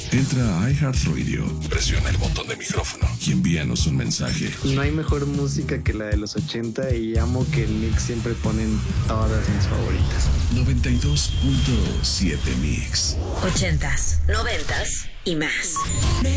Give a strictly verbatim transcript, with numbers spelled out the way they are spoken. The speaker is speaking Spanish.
Entra a iHeartRadio, presiona el botón de micrófono y envíanos un mensaje. No hay mejor música que la de los ochenta y amo que el Mix siempre ponen todas mis favoritas. noventa y dos punto siete Mix. Ochentas, noventas y más.